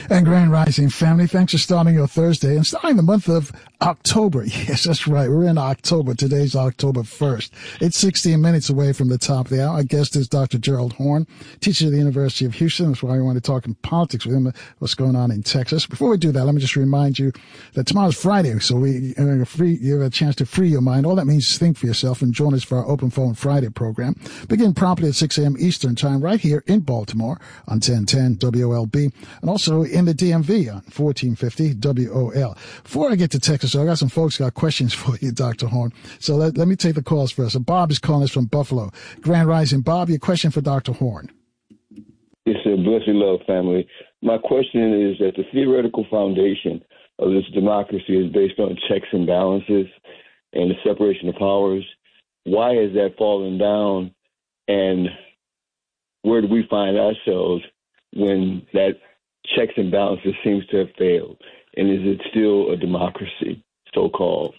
And Grand Rising family, thanks for starting your Thursday and starting the month of October. Yes, that's right. We're in October. Today's October 1st. It's 16 minutes away from the top of the hour. Our guest is Dr. Gerald Horne, teacher at the University of Houston. That's why we want to talk in politics with him, what's going on in Texas. Before we do that, let me just remind you that tomorrow's Friday, so you have a chance to free your mind. All that means is think for yourself and join us for our Open Phone Friday program. Begin promptly at 6 a.m. Eastern Time right here in Baltimore on 1010 WOLB and also in the DMV on 1450 WOL. Before I get to Texas, I got some folks got questions for you, Dr. Horne. So let me take the calls first. So Bob is calling us from Buffalo. Grand Rising. Bob, your question for Dr. Horne. It's a blessed love, family. My question is that the theoretical foundation of this democracy is based on checks and balances and the separation of powers. Why has that fallen down? And where do we find ourselves when that checks and balances seems to have failed? And is it still a democracy, so-called?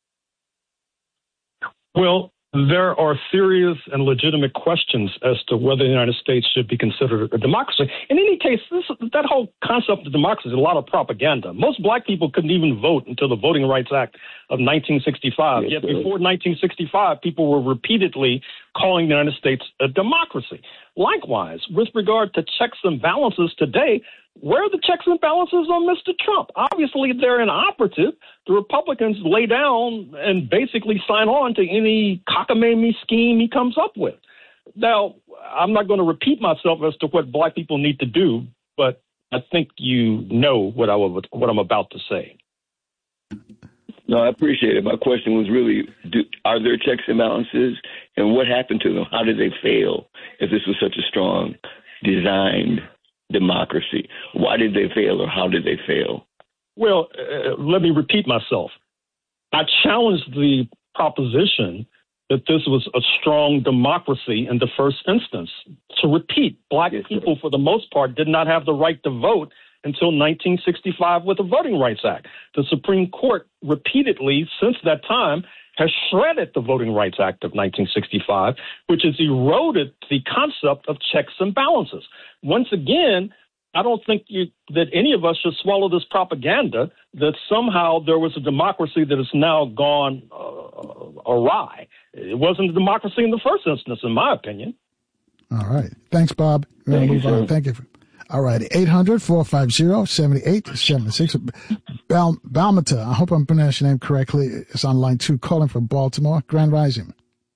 Well, there are serious and legitimate questions as to whether the United States should be considered a democracy. In any case, that whole concept of democracy is a lot of propaganda. Most black people couldn't even vote until the Voting Rights Act of 1965. Yes, Yet sir. before 1965, people were repeatedly calling the United States a democracy. Likewise, with regard to checks and balances today, where are the checks and balances on Mr. Trump? Obviously, they're inoperative. The Republicans lay down and basically sign on to any cockamamie scheme he comes up with. Now, I'm not going to repeat myself as to what black people need to do, but I think you know what I'm about to say. No, I appreciate it. My question was really, are there checks and balances, and what happened to them? How did they fail if this was such a strong, designed democracy? Why did they fail, or how did they fail? Well, let me repeat myself. I challenged the proposition that this was a strong democracy in the first instance. To repeat, black people, for the most part, did not have the right to vote until 1965 with the Voting Rights Act. The Supreme Court repeatedly since that time has shredded the Voting Rights Act of 1965, which has eroded the concept of checks and balances. Once again, I don't think that any of us should swallow this propaganda that somehow there was a democracy that has now gone awry. It wasn't a democracy in the first instance, in my opinion. All right. Thanks, Bob. We're going to move on. Thank you. All right. 800-450-7876. Balmata, I hope I'm pronouncing your name correctly. It's on line 2, calling from Baltimore. Grand Rising.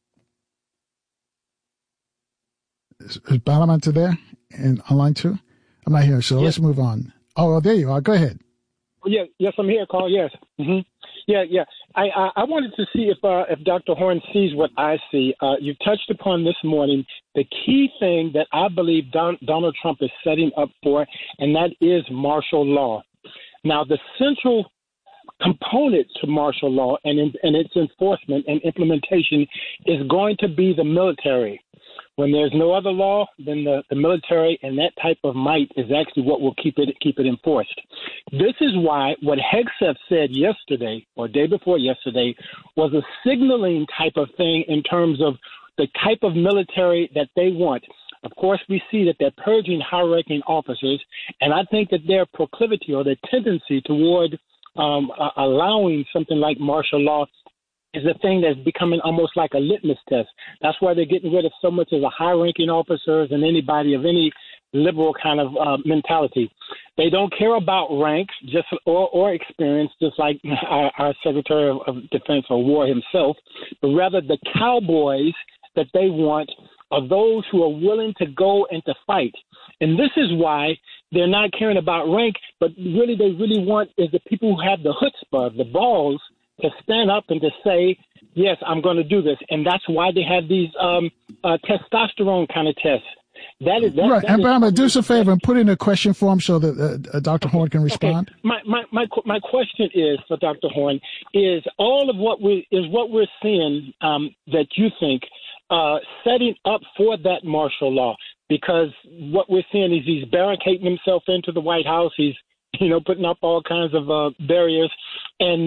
Is Balmata there on line 2? I'm not here, so yes. Let's move on. Oh, there you are. Go ahead. Yeah, yes, I'm here, Carl. Yes. Mm-hmm. Yeah. I wanted to see if Dr. Horne sees what I see. You touched upon this morning the key thing that I believe Donald Trump is setting up for, and that is martial law. Now, the central component to martial law and its enforcement and implementation is going to be the military. When there's no other law, then the military and that type of might is actually what will keep it enforced. This is why what Hegseth said yesterday or day before yesterday was a signaling type of thing in terms of the type of military that they want. Of course, we see that they're purging high-ranking officers, and I think that their proclivity or their tendency toward allowing something like martial law is a thing that's becoming almost like a litmus test. That's why they're getting rid of so much of the high-ranking officers and anybody of any liberal kind of mentality. They don't care about ranks or experience, just like our Secretary of Defense or War himself, but rather the cowboys that they want are those who are willing to go and to fight. And this is why they're not caring about rank, but really they really want is the people who have the chutzpah, the balls, to stand up and to say, yes, I'm going to do this. And that's why they have these testosterone kind of tests. Right. And Bama, do us a favor and put in a question form so that Dr. Horne can respond. Okay. My question is for Dr. Horne is all of what we're seeing that you think setting up for that martial law, because what we're seeing is he's barricading himself into the White House. He's putting up all kinds of barriers, and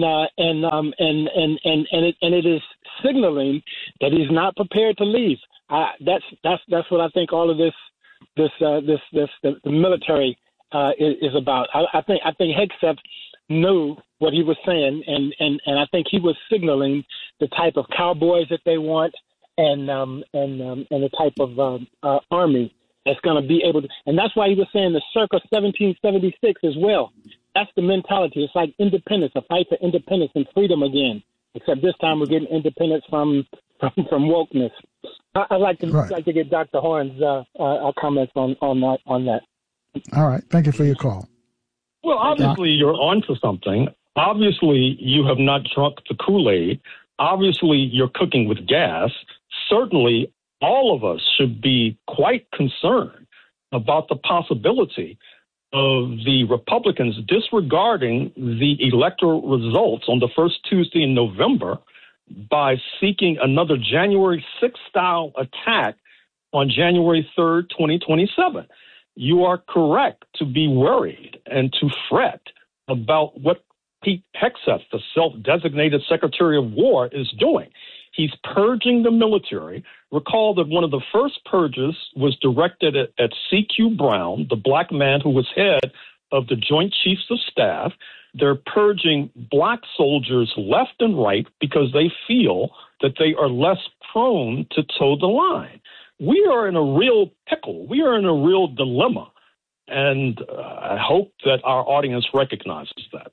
it is signaling that he's not prepared to leave. That's what I think. All of the military is about. I think Hegseth knew what he was saying, and I think he was signaling the type of cowboys that they want, and the type of army that's going to be able to. And that's why he was saying the circa 1776 as well. That's the mentality. It's like independence, a fight for independence and freedom again. Except this time we're getting independence from wokeness. I'd like to get Dr. Horn's comments on that. All right. Thank you for your call. Well, obviously you're onto something. Obviously you have not drunk the Kool-Aid. Obviously you're cooking with gas. Certainly all of us should be quite concerned about the possibility of the Republicans disregarding the electoral results on the first Tuesday in November by seeking another January 6th style attack on January 3rd, 2027. You are correct to be worried and to fret about what Pete Hegseth, the self-designated Secretary of War, is doing. He's purging the military. Recall that one of the first purges was directed at C.Q. Brown, the black man who was head of the Joint Chiefs of Staff. They're purging black soldiers left and right because they feel that they are less prone to toe the line. We are in a real pickle. We are in a real dilemma. And I hope that our audience recognizes that.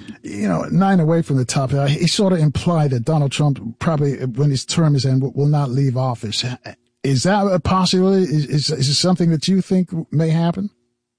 9 away from the top, he sort of implied that Donald Trump probably, when his term is end, will not leave office. Is that a possibility? Is it something that you think may happen?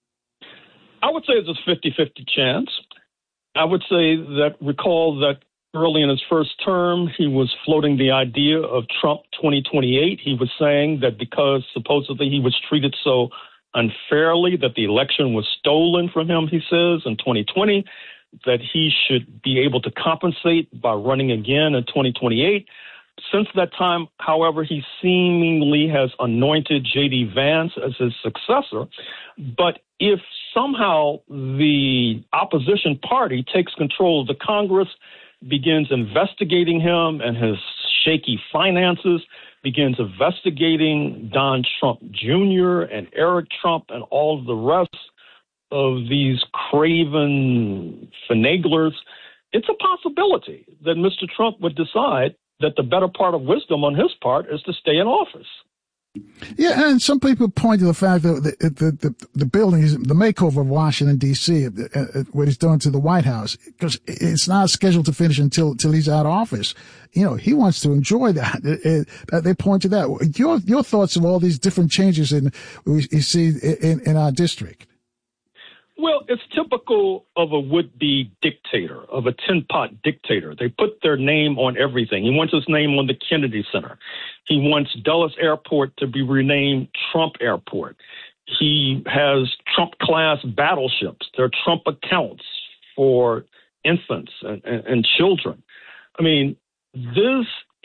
I would say it's a 50-50 chance. I would say that recall that early in his first term, he was floating the idea of Trump 2028. He was saying that because supposedly he was treated so unfairly, that the election was stolen from him, he says, in 2020, that he should be able to compensate by running again in 2028. Since that time, however, he seemingly has anointed J.D. Vance as his successor. But if somehow the opposition party takes control of the Congress, begins investigating him and his shaky finances, begins investigating Don Trump Jr. and Eric Trump and all of the rest of these craven finaglers, it's a possibility that Mr. Trump would decide that the better part of wisdom on his part is to stay in office. Yeah, and some people point to the fact that the building, the makeover of Washington, D.C., what he's done to the White House, because it's not scheduled to finish until he's out of office. He wants to enjoy that. They point to that. Your thoughts of all these different changes we see in our district? Well, it's typical of a would-be dictator, of a tin-pot dictator. They put their name on everything. He wants his name on the Kennedy Center. He wants Dulles Airport to be renamed Trump Airport. He has Trump-class battleships. There are Trump accounts for infants and children. I mean, these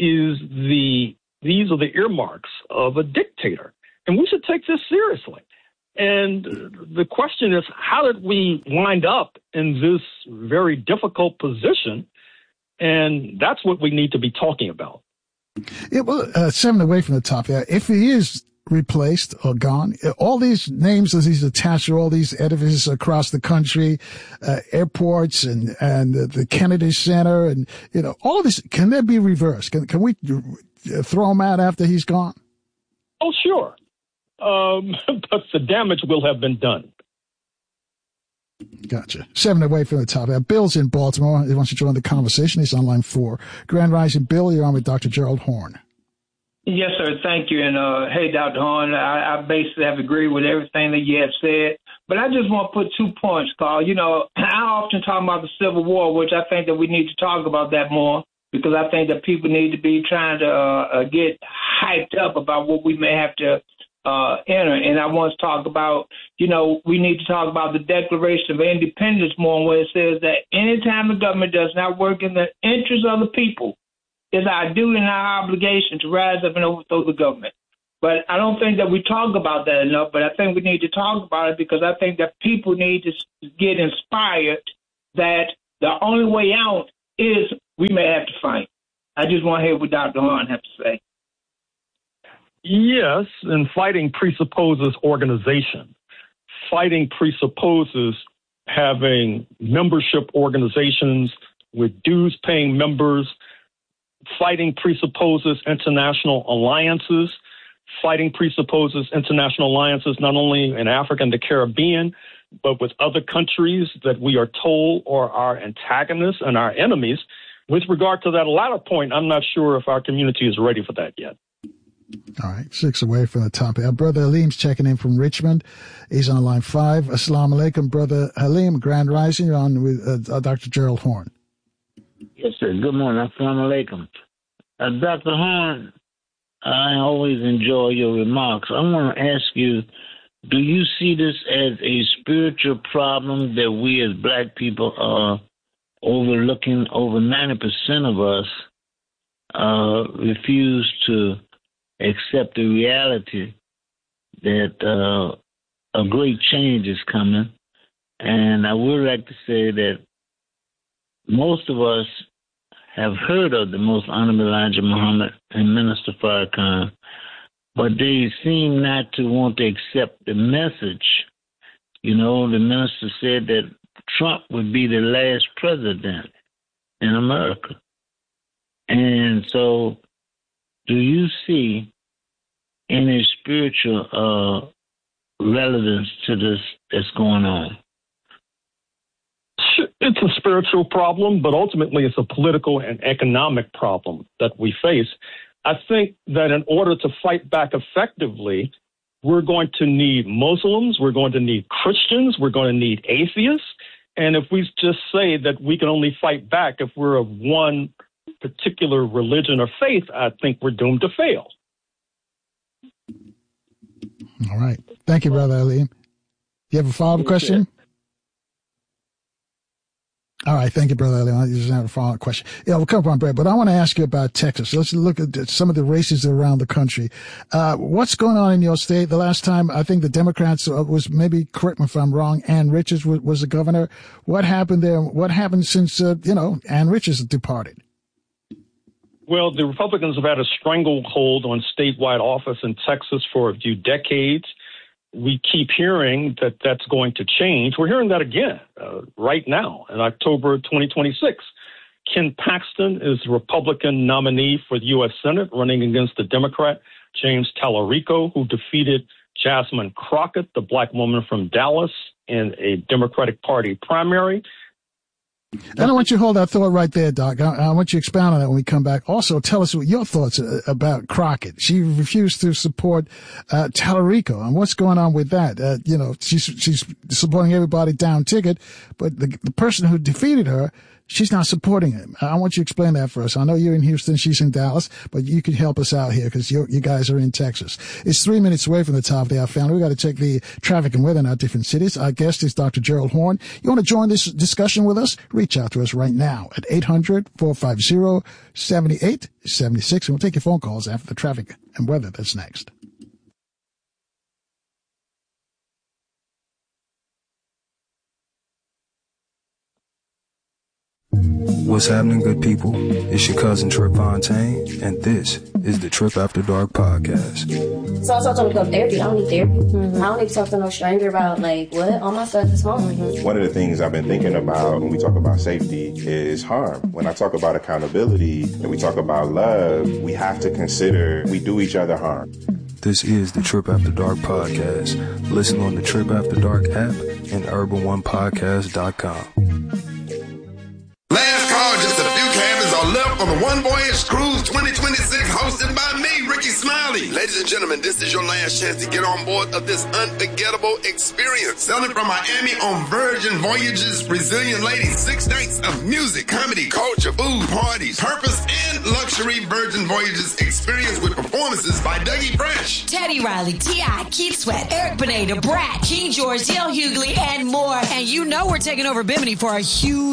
are the earmarks of a dictator, and we should take this seriously. And the question is, how did we wind up in this very difficult position? And that's what we need to be talking about. Yeah, well, 7 away from the top. Yeah, if he is replaced or gone, all these names that he's attached to all these edifices across the country, airports and the Kennedy Center, and all of this, can they be reversed? Can we throw him out after he's gone? Oh, sure. But the damage will have been done. Gotcha. 7 away from the top. Bill's in Baltimore. He wants to join the conversation. He's on line 4. Grand Rising, Bill, you're on with Dr. Gerald Horne. Yes, sir. Thank you. And hey, Dr. Horne, I basically have agreed with everything that you have said. But I just want to put 2 points, Carl. I often talk about the Civil War, which I think that we need to talk about that more, because I think that people need to be trying to get hyped up about what we may have to enter. And I want to talk about, we need to talk about the Declaration of Independence more, where it says that anytime the government does not work in the interest of the people, it's our duty and our obligation to rise up and overthrow the government. But I don't think that we talk about that enough, but I think we need to talk about it, because I think that people need to get inspired that the only way out is we may have to fight. I just want to hear what Dr. Horne has to say. Yes, and fighting presupposes organization. fighting presupposes having membership organizations with dues-paying members. Fighting presupposes international alliances. Fighting presupposes international alliances not only in Africa and the Caribbean, but with other countries that we are told are our antagonists and our enemies. With regard to that latter point, I'm not sure if our community is ready for that yet. All right, 6 away from the top. Our brother Halim's checking in from Richmond. He's on line 5. Assalamu alaikum, brother Halim. Grand Rising. You're on with Dr. Gerald Horne. Yes, sir. Good morning. Assalamu alaikum. Dr. Horne, I always enjoy your remarks. I want to ask you, do you see this as a spiritual problem that we as black people are overlooking? Over 90% of us refuse to accept the reality that a great change is coming. And I would like to say that most of us have heard of the Most Honorable Elijah Muhammad and Minister Farrakhan, but they seem not to want to accept the message. You know, the minister said that Trump would be the last president in America. And so do you see any spiritual relevance to this that's going on? It's a spiritual problem, but ultimately it's a political and economic problem that we face. I think that in order to fight back effectively, we're going to need Muslims, we're going to need Christians, we're going to need atheists. And if we just say that we can only fight back if we're of one particular religion or faith, I think we're doomed to fail. All right. Thank you, Brother Halim. Do you have a follow-up question? All right. Thank you, Brother Halim. I just have a follow-up question. Yeah, we'll come on, Brad, but I want to ask you about Texas. Let's look at some of the races around the country. What's going on in your state? The last time, I think the Democrats was, maybe correct me if I'm wrong, Ann Richards was the governor. What happened there? What happened since, Ann Richards departed? Well, the Republicans have had a stranglehold on statewide office in Texas for a few decades. We keep hearing that that's going to change. We're hearing that again right now in October 2026. Ken Paxton is the Republican nominee for the U.S. Senate, running against the Democrat James Tallarico, who defeated Jasmine Crockett, the black woman from Dallas, in a Democratic Party primary. I don't want you to hold that thought right there, Doc. I want you to expound on that when we come back. Also, tell us what your thoughts about Crockett. She refused to support Tallarico, and what's going on with that? She's supporting everybody down ticket, but the person who defeated her, she's not supporting him. I want you to explain that for us. I know you're in Houston, she's in Dallas, but you could help us out here because you guys are in Texas. It's 3 minutes away from the top of the hour, family. We got to check the traffic and weather in our different cities. Our guest is Dr. Gerald Horne. You want to join this discussion with us? Reach out to us right now at 800-450-7876, and we'll take your phone calls after the traffic and weather. That's next. What's happening, good people? It's your cousin Trip Fontaine, and this is the Trip After Dark podcast. So I told him to go to therapy. I don't need therapy. Mm-hmm. I don't need to talk to no stranger about, what? All my stuff is phone. Mm-hmm. One of the things I've been thinking about when we talk about safety is harm. When I talk about accountability and we talk about love, we have to consider we do each other harm. This is the Trip After Dark podcast. Listen on the Trip After Dark app and urban1podcast.com. Last call, just a few cabins are left on the One Voyage Cruise 2026, hosted by me, Ricky Smiley. Ladies and gentlemen, this is your last chance to get on board of this unforgettable experience. Sailing from Miami on Virgin Voyages, Brazilian ladies, 6 nights of music, comedy, culture, food, parties, purpose, and luxury. Virgin Voyages experience with performances by Dougie Fresh, Teddy Riley, T.I., Keith Sweat, Eric Benet, Brat, King George, D.L. Hughley, and more. And you know we're taking over Bimini for a huge